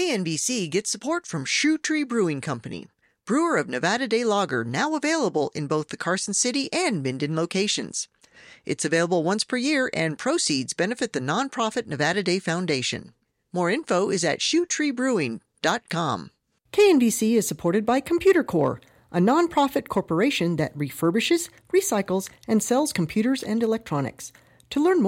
KNBC gets support from Shoe Tree Brewing Company, brewer of Nevada Day Lager, now available in both the Carson City and Minden locations. It's available once per year, and proceeds benefit the nonprofit Nevada Day Foundation. More info is at shoetreebrewing.com. KNBC is supported by Computer Core, a nonprofit corporation that refurbishes, recycles, and sells computers and electronics. To learn more